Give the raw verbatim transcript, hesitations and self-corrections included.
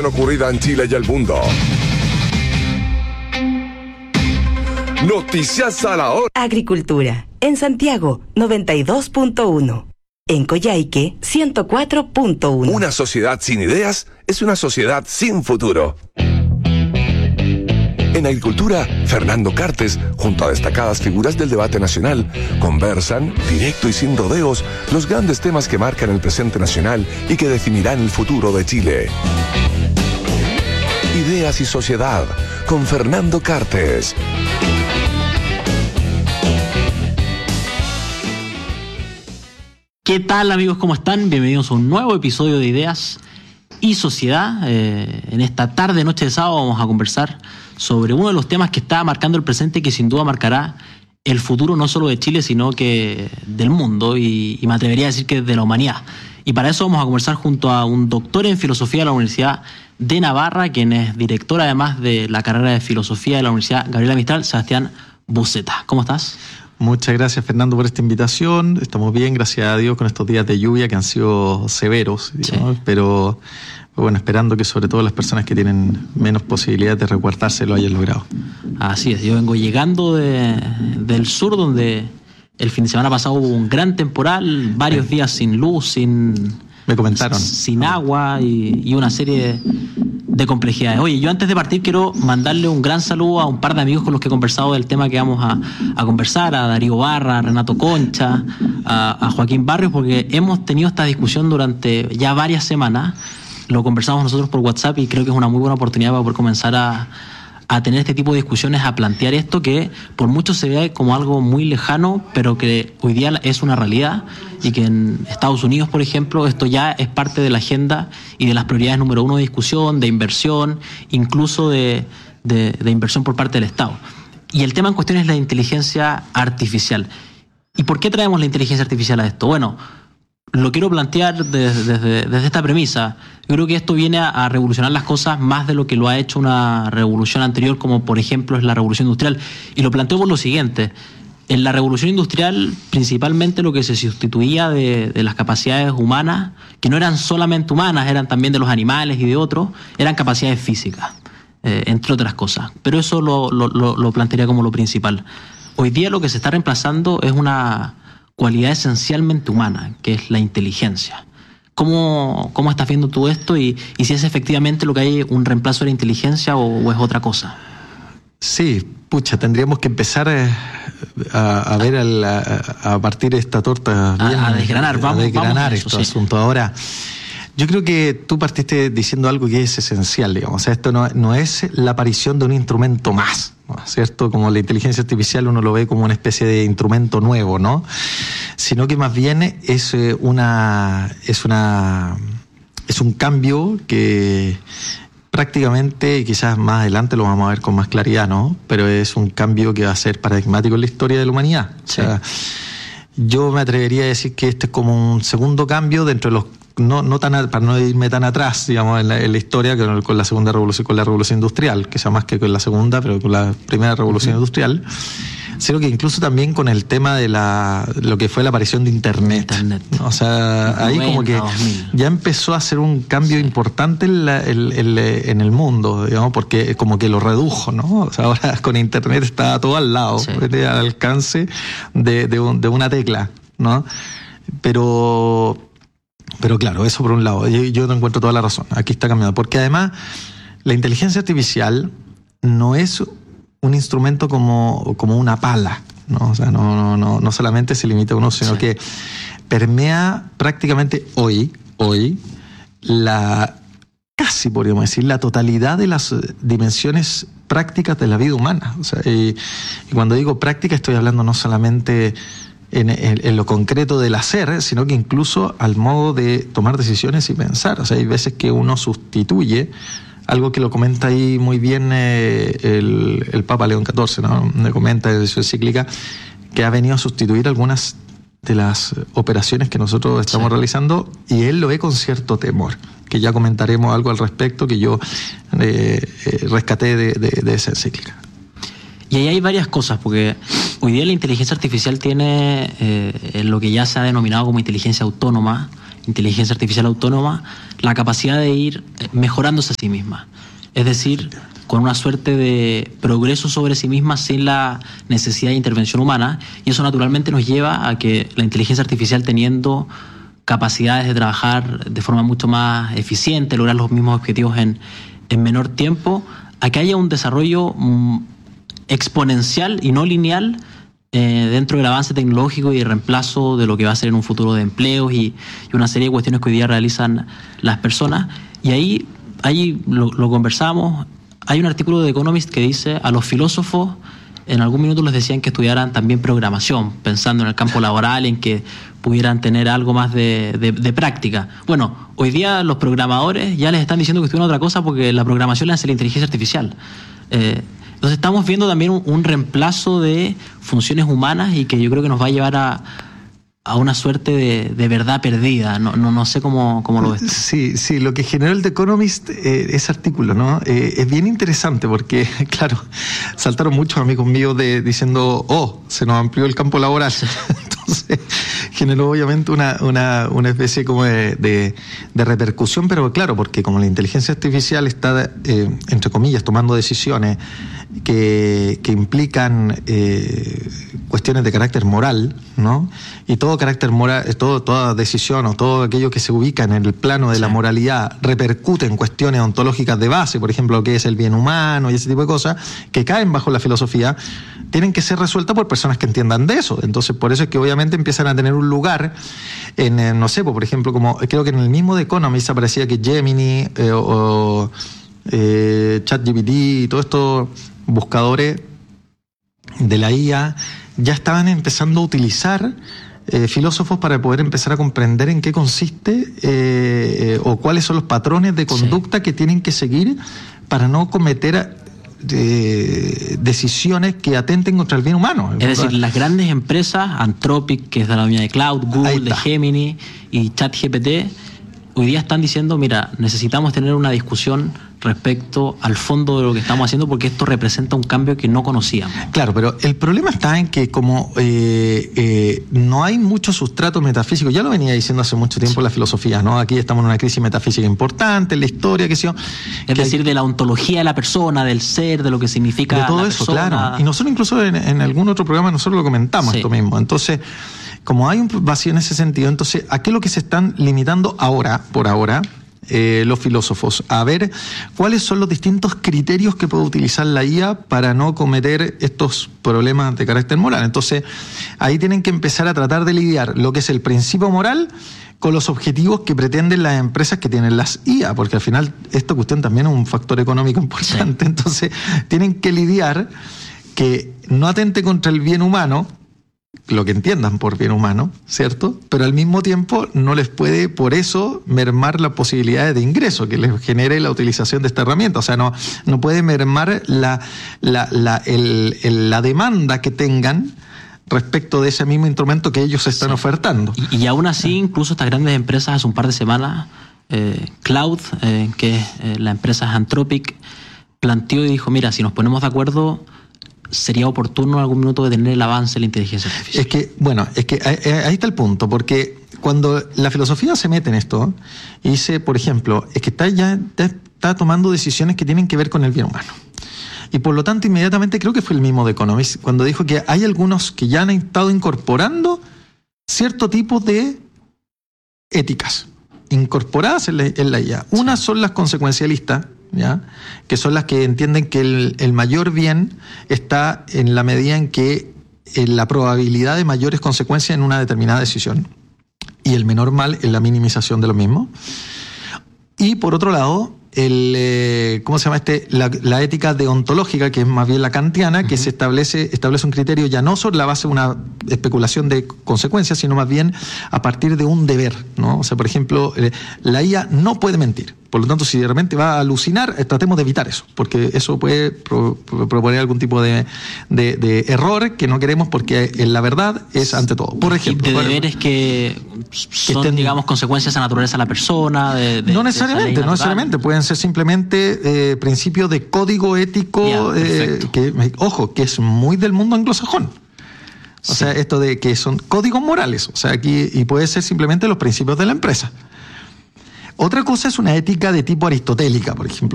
ocurrida en Chile y el mundo. Noticias a la hora. Agricultura. En Santiago, noventa y dos punto uno. En Coyhaique, ciento cuatro punto uno. Una sociedad sin ideas es una sociedad sin futuro. En Agricultura, Fernando Cartes, junto a destacadas figuras del debate nacional, conversan, directo y sin rodeos, los grandes temas que marcan el presente nacional y que definirán el futuro de Chile. Ideas y Sociedad, con Fernando Cartes. ¿Qué tal, amigos? ¿Cómo están? Bienvenidos a un nuevo episodio de Ideas y Sociedad. Eh, en esta tarde, noche de sábado, vamos a conversar sobre uno de los temas que está marcando el presente y que sin duda marcará el futuro no solo de Chile, sino que del mundo y, y me atrevería a decir que de la humanidad. Y para eso vamos a conversar junto a un doctor en Filosofía de la Universidad de Navarra, quien es director además de la carrera de Filosofía de la Universidad Gabriela Mistral, Sebastián Buceta. ¿Cómo estás? Muchas gracias, Fernando, por esta invitación. Estamos bien, gracias a Dios, con estos días de lluvia que han sido severos, digamos, sí. pero bueno, esperando que sobre todo las personas que tienen menos posibilidades de resguardarse lo hayan logrado. Así es, yo vengo llegando de, del sur, donde el fin de semana pasado hubo un gran temporal, varios días sin luz, sin... Me comentaron. Sin agua y, y una serie de, de complejidades. Oye, yo antes de partir quiero mandarle un gran saludo a un par de amigos con los que he conversado del tema que vamos a, a conversar, a Darío Barra, a Renato Concha, a, a Joaquín Barrios, porque hemos tenido esta discusión durante ya varias semanas. Lo conversamos nosotros por WhatsApp y creo que es una muy buena oportunidad para poder comenzar a, a tener este tipo de discusiones, a plantear esto que por muchos se ve como algo muy lejano, pero que hoy día es una realidad y que en Estados Unidos, por ejemplo, esto ya es parte de la agenda y de las prioridades número uno de discusión, de inversión, incluso de, de, de inversión por parte del Estado. Y el tema en cuestión es la inteligencia artificial. ¿Y por qué traemos la inteligencia artificial a esto? Bueno, lo quiero plantear desde, desde, desde esta premisa. Yo creo que esto viene a, a revolucionar las cosas más de lo que lo ha hecho una revolución anterior, como por ejemplo es la revolución industrial. Y lo planteo por lo siguiente. En la revolución industrial, principalmente lo que se sustituía de, de las capacidades humanas, que no eran solamente humanas, eran también de los animales y de otros, eran capacidades físicas, eh, entre otras cosas. Pero eso lo, lo, lo plantearía como lo principal. Hoy día lo que se está reemplazando es una cualidad esencialmente humana, que es la inteligencia. ¿Cómo, cómo estás viendo tú esto y, y si es efectivamente lo que hay un reemplazo de la inteligencia o, o es otra cosa? Sí, pucha, tendríamos que empezar a, a ver el, a, a partir de esta torta bien, a, a desgranar, vamos, a desgranar vamos este eso, sí. asunto. Ahora, yo creo que tú partiste diciendo algo que es esencial, digamos. O sea, esto no, no es la aparición de un instrumento más, ¿no? ¿Cierto? Como la inteligencia artificial uno lo ve como una especie de instrumento nuevo, ¿no? Sino que más bien es una es una es un cambio que prácticamente, y quizás más adelante lo vamos a ver con más claridad, ¿no? Pero es un cambio que va a ser paradigmático en la historia de la humanidad. Sí. O sea, yo me atrevería a decir que este es como un segundo cambio dentro de los No, no tan, para no irme tan atrás, digamos, en la, en la historia, que con la segunda revolución, con la revolución industrial, que sea más que con la segunda, pero con la primera revolución uh-huh. industrial, sino que incluso también con el tema de la lo que fue la aparición de Internet. Internet. ¿No? O sea, ahí noventa, como que dos mil. Ya empezó a hacer un cambio sí. importante en, la, en, en, en el mundo, digamos, porque como que lo redujo, ¿no? O sea, ahora con Internet está todo al lado, sí. al alcance de, de, un, de una tecla, ¿no? Pero... Pero claro, eso por un lado, yo, yo no encuentro toda la razón, aquí está cambiando, porque además la inteligencia artificial no es un instrumento como, como una pala, ¿no? O sea, no, no, no, no solamente se limita a uno, sino sí. que permea prácticamente hoy, hoy, la casi podríamos decir, la totalidad de las dimensiones prácticas de la vida humana. O sea, y, y cuando digo práctica estoy hablando no solamente En, en, en lo concreto del hacer, sino que incluso al modo de tomar decisiones y pensar. O sea, hay veces que uno sustituye algo que lo comenta ahí muy bien eh, el, el Papa León catorce, ¿no? Me comenta en su encíclica que ha venido a sustituir algunas de las operaciones que nosotros estamos sí. realizando, y él lo ve con cierto temor, que ya comentaremos algo al respecto que yo eh, eh, rescaté de, de, de esa encíclica. Y ahí hay varias cosas, porque hoy día la inteligencia artificial tiene eh, lo que ya se ha denominado como inteligencia autónoma, inteligencia artificial autónoma la capacidad de ir mejorándose a sí misma. Es decir, con una suerte de progreso sobre sí misma sin la necesidad de intervención humana, y eso naturalmente nos lleva a que la inteligencia artificial, teniendo capacidades de trabajar de forma mucho más eficiente, lograr los mismos objetivos en, en menor tiempo, a que haya un desarrollo mm, exponencial y no lineal eh, dentro del avance tecnológico y el reemplazo de lo que va a ser en un futuro de empleos y, y una serie de cuestiones que hoy día realizan las personas. Y ahí, ahí lo, lo conversamos. Hay un artículo de The Economist que dice: a los filósofos en algún minuto les decían que estudiaran también programación, pensando en el campo laboral, en que pudieran tener algo más de, de, de práctica. Bueno, hoy día los programadores ya les están diciendo que estudian otra cosa porque la programación la hace la inteligencia artificial. Eh, entonces estamos viendo también un, un reemplazo de funciones humanas y que yo creo que nos va a llevar a a una suerte de, de verdad perdida. No, no, no sé cómo, cómo lo ves tú. Sí, sí, lo que generó el The Economist, eh, ese artículo, ¿no? Eh, es bien interesante porque, claro, saltaron muchos amigos míos de, diciendo, oh, se nos amplió el campo laboral. Entonces, generó obviamente una, una, una especie como de, de, de repercusión, pero claro, porque como la inteligencia artificial está, eh, entre comillas, tomando decisiones que, que implican eh, cuestiones de carácter moral, ¿no? Y todo carácter moral, todo, toda decisión o todo aquello que se ubica en el plano de sí. la moralidad repercute en cuestiones ontológicas de base, por ejemplo, lo que es el bien humano y ese tipo de cosas, que caen bajo la filosofía, tienen que ser resueltas por personas que entiendan de eso. Entonces, por eso es que obviamente empiezan a tener un lugar en, en no sé, por ejemplo, como creo que en el mismo The Economist aparecía que Gemini eh, o eh, ChatGPT y todos estos buscadores de la I A ya estaban empezando a utilizar eh, filósofos para poder empezar a comprender en qué consiste eh, eh, o cuáles son los patrones de conducta sí. que tienen que seguir para no cometer eh, decisiones que atenten contra el bien humano. Es decir, las grandes empresas, Anthropic, que es de la línea de Cloud, Google, de Gemini y ChatGPT, hoy día están diciendo, mira, necesitamos tener una discusión respecto al fondo de lo que estamos haciendo porque esto representa un cambio que no conocíamos. Claro, pero el problema está en que como eh, eh, no hay mucho sustrato metafísico, ya lo venía diciendo hace mucho tiempo sí. la filosofía, ¿no? Aquí estamos en una crisis metafísica importante, en la historia, qué sé yo. Es decir, hay, de la ontología de la persona, del ser, de lo que significa de todo la eso, persona. Claro. Y nosotros incluso en, en algún otro programa nosotros lo comentamos sí. esto mismo. Entonces, como hay un vacío en ese sentido, entonces, ¿a qué es lo que se están limitando ahora, por ahora, eh, los filósofos? A ver cuáles son los distintos criterios que puede utilizar la I A para no cometer estos problemas de carácter moral. Entonces, ahí tienen que empezar a tratar de lidiar lo que es el principio moral con los objetivos que pretenden las empresas que tienen las I A, porque al final esta cuestión también es un factor económico importante. Sí. Entonces, tienen que lidiar que no atente contra el bien humano, lo que entiendan por bien humano, ¿cierto? Pero al mismo tiempo no les puede por eso mermar las posibilidades de ingreso que les genere la utilización de esta herramienta. O sea, no, no puede mermar la, la, la, el, el, la demanda que tengan respecto de ese mismo instrumento que ellos están sí. ofertando. Y, y aún así, incluso estas grandes empresas, hace un par de semanas, eh, Cloud, eh, que es eh, la empresa Anthropic, planteó y dijo, mira, si nos ponemos de acuerdo, sería oportuno en algún minuto detener el avance de la inteligencia artificial. Es que, bueno, es que ahí está el punto, porque cuando la filosofía se mete en esto y dice, por ejemplo, es que está ya está tomando decisiones que tienen que ver con el bien humano. Y por lo tanto, inmediatamente creo que fue el mismo The Economist cuando dijo que hay algunos que ya han estado incorporando cierto tipo de éticas incorporadas en la, en la I A. Unas sí. son las consecuencialistas, ¿ya? Que son las que entienden que el, el mayor bien está en la medida en que en la probabilidad de mayores consecuencias en una determinada decisión y el menor mal en la minimización de lo mismo. Y por otro lado, el eh, ¿cómo se llama este? La, la ética deontológica, que es más bien la kantiana, uh-huh. que se establece, establece un criterio ya no sobre la base de una especulación de consecuencias, sino más bien a partir de un deber, ¿no? O sea, por ejemplo, eh, la I A no puede mentir. Por lo tanto, si de repente va a alucinar, tratemos de evitar eso, porque eso puede pro, pro, proponer algún tipo de, de, de error que no queremos, porque la verdad es ante todo. Por ejemplo, de deberes que son, que estén, digamos, consecuencias a la naturaleza de la persona. De, de, no necesariamente, no necesariamente. Pueden ser simplemente eh, principios de código ético, yeah, eh, que, ojo, que es muy del mundo anglosajón. O sea, esto de que son códigos morales, o sea, aquí, y puede ser simplemente los principios de la empresa. Otra cosa es una ética de tipo aristotélica, por ejemplo.